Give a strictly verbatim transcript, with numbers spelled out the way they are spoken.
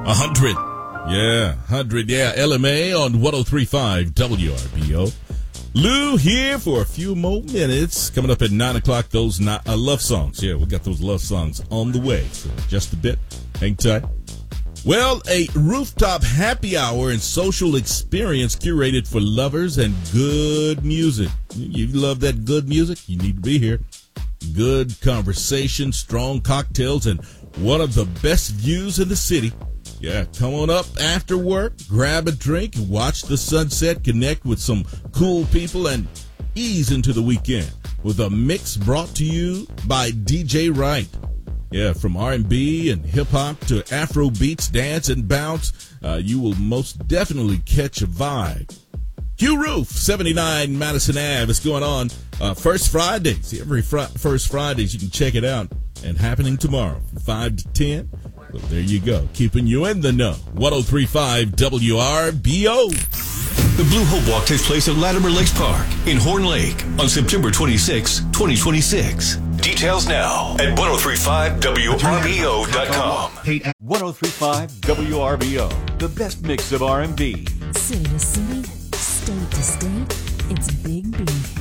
A hundred. Yeah, hundred. Yeah, L M A on one oh three point five W R B O. Lou here for a few more minutes. Coming up at nine o'clock, those not, uh, love songs. Yeah, we got those love songs on the way. So just a bit. Hang tight. Well, a rooftop happy hour and social experience curated for lovers and good music. You love that good music? You need to be here. Good conversation, strong cocktails, and one of the best views in the city. Yeah, come on up after work, grab a drink, and watch the sunset, connect with some cool people, and ease into the weekend with a mix brought to you by D J Wright. Yeah, from R and B and hip-hop to Afro beats, dance, and bounce, uh, you will most definitely catch a vibe. Q Roof, seventy-nine Madison Avenue. It's going on uh, first Fridays. Every fr- first Fridays, you can check it out. And happening tomorrow from five to ten. Well, there you go. Keeping you in the know. one oh three point five W R B O. The Blue Hope Walk takes place at Latimer Lakes Park in Horn Lake on September twenty-sixth, twenty twenty-six. Details now at ten thirty-five W R B O dot com. ten thirty-five W R B O, the best mix of R and B. City to city, state to state, it's Big B.